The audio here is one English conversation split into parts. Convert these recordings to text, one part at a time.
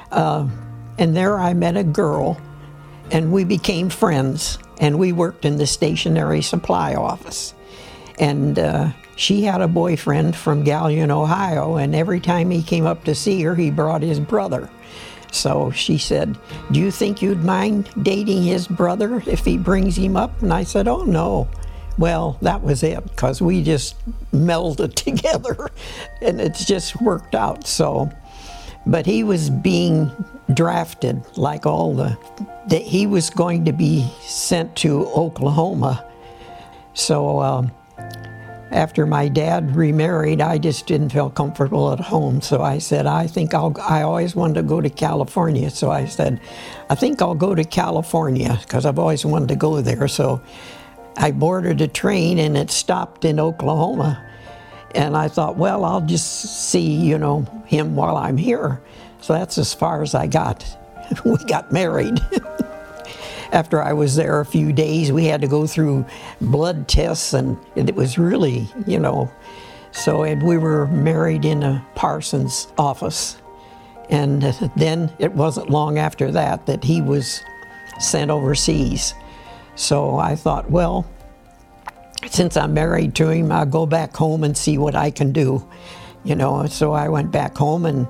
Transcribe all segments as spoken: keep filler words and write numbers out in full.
Uh, and there I met a girl, and we became friends, and we worked in the stationery supply office. And uh, she had a boyfriend from Galion, Ohio, and every time he came up to see her, he brought his brother. So she said, "Do you think you'd mind dating his brother if he brings him up?" And I said, "Oh, no." Well, that was it, because we just melded together, and it's just worked out. So, but he was being drafted like all the, that he was going to be sent to Oklahoma. So um, after my dad remarried, I just didn't feel comfortable at home. So I said, I think I'll, I always wanted to go to California. So I said, I think I'll go to California, because I've always wanted to go there. So I boarded a train, and it stopped in Oklahoma. And I thought, well, I'll just see, you know, him while I'm here. So that's as far as I got. We got married. After I was there a few days, we had to go through blood tests, and it was really, you know, so and we were married in a parson's office. And then it wasn't long after that that he was sent overseas. So I thought, well, since I'm married to him, I'll go back home and see what I can do, you know. So I went back home, and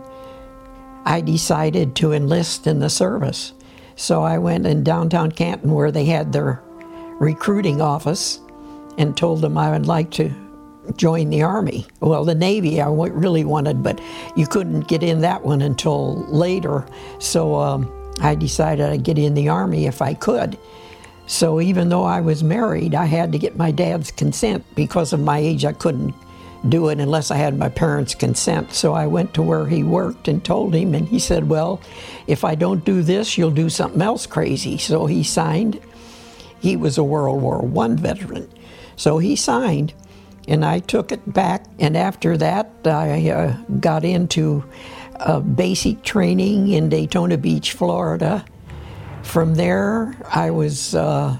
I decided to enlist in the service. So I went in downtown Canton, where they had their recruiting office, and told them I would like to join the Army. Well, the Navy I really wanted, but you couldn't get in that one until later. So um, I decided I'd get in the Army if I could. So even though I was married, I had to get my dad's consent. Because of my age, I couldn't do it unless I had my parents' consent. So I went to where he worked and told him, and he said, well, if I don't do this, you'll do something else crazy. So he signed. He was a World War One veteran. So he signed, and I took it back. And after that, I uh, got into uh, basic training in Daytona Beach, Florida. From there, I was, uh,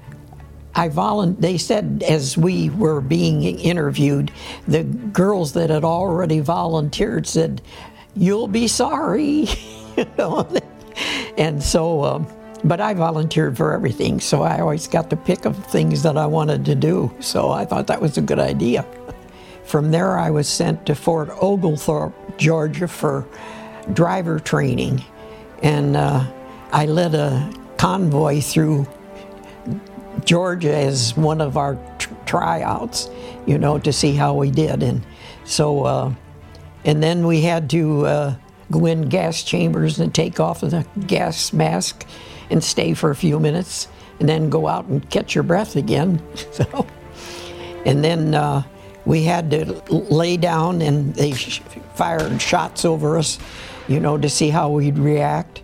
I volun- they said as we were being interviewed, the girls that had already volunteered said, "You'll be sorry," you know. And so, um, but I volunteered for everything, so I always got to pick of things that I wanted to do. So I thought that was a good idea. From there, I was sent to Fort Oglethorpe, Georgia, for driver training, and uh, I led a convoy through Georgia as one of our tr- tryouts, you know, to see how we did. And so, uh, and then we had to uh, go in gas chambers and take off the gas mask and stay for a few minutes, and then go out and catch your breath again. So, and then uh, we had to lay down, and they sh- fired shots over us, you know, to see how we'd react.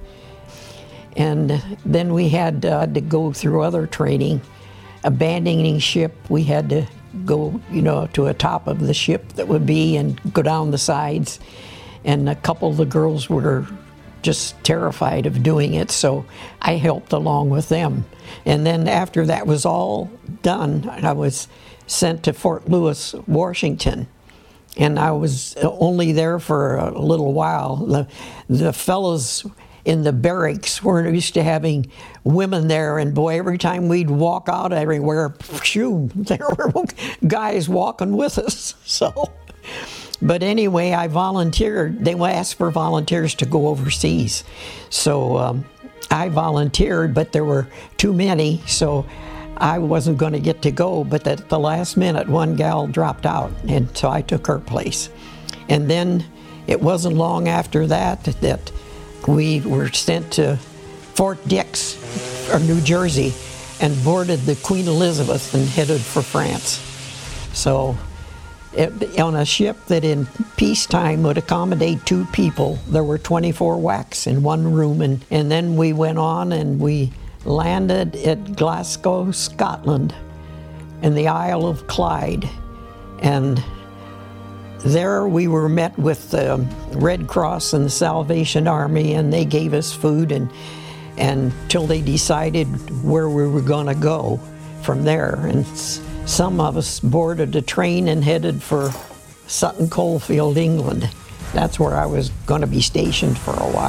And then we had uh, to go through other training. Abandoning ship, we had to go, you know, to a top of the ship that would be, and go down the sides. And a couple of the girls were just terrified of doing it, so I helped along with them. And then after that was all done, I was sent to Fort Lewis, Washington. And I was only there for a little while. The, the fellows in the barracks weren't used to having women there, and boy, every time we'd walk out everywhere, shoo, there were guys walking with us. So, but anyway, I volunteered. They asked for volunteers to go overseas. So um, I volunteered, but there were too many, so I wasn't going to get to go. But at the last minute, one gal dropped out, and so I took her place. And then it wasn't long after that that we were sent to Fort Dix, or New Jersey, and boarded the Queen Elizabeth and headed for France. So it, on a ship that in peacetime would accommodate two people, there were twenty-four whacks in one room. And, and then we went on, and we landed at Glasgow, Scotland, in the Isle of Clyde. And there we were met with the Red Cross and the Salvation Army, and they gave us food and until they decided where we were going to go from there. And s- some of us boarded a train and headed for Sutton Coldfield, England. That's where I was going to be stationed for a while.